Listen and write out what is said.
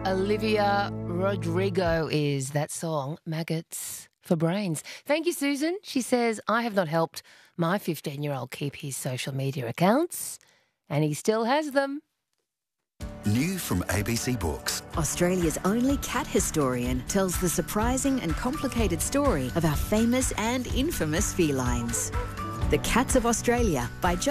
Olivia Rodrigo is that song, Maggots for Brains. Thank you, Susan. She says, I have not helped my 15-year-old keep his social media accounts, and he still has them. New from ABC Books. Australia's only cat historian tells the surprising and complicated story of our famous and infamous felines. The Cats of Australia by